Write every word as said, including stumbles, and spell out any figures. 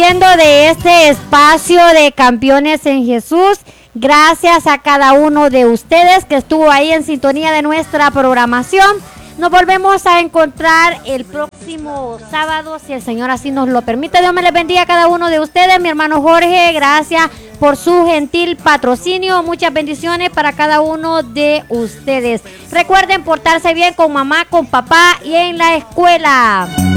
despidiendo de este espacio de Campeones en Jesús. Gracias a cada uno de ustedes que estuvo ahí en sintonía de nuestra programación. Nos volvemos a encontrar el próximo sábado, si el Señor así nos lo permite. Dios me les bendiga a cada uno de ustedes. Mi hermano Jorge, gracias por su gentil patrocinio. Muchas bendiciones para cada uno de ustedes. Recuerden portarse bien con mamá, con papá y en la escuela.